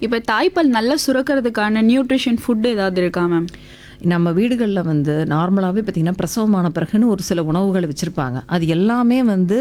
இப்போ தாய்ப்பால் நல்லா சுரக்கிறதுக்கான நியூட்ரிஷன் ஃபுட் ஏதாவது இருக்கா மேம்? நம்ம வீடுகளில் வந்து நார்மலாகவே பார்த்திங்கன்னா பிரசவமான பிறகுன்னு ஒரு சில உணவுகள் வச்சுருப்பாங்க. அது எல்லாமே வந்து